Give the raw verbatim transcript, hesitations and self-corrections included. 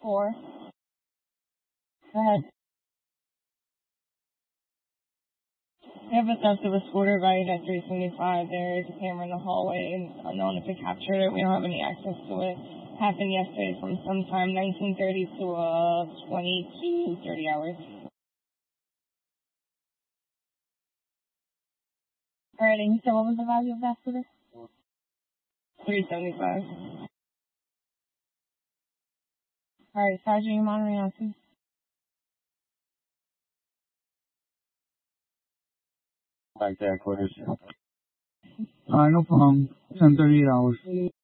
Four. Go ahead. We have a theft of a scooter valued at three seventy-five. There is a camera in the hallway, and unknown if it captured it. We don't have any access to it. Happened yesterday from sometime nineteen thirty to uh twenty-two thirty hours. All right, and you said what was the value of that scooter? three seventy-five. All right, Sergeant, you monitoring on two? Like that, quarters. All right, no problem. ten thirty-eight hours.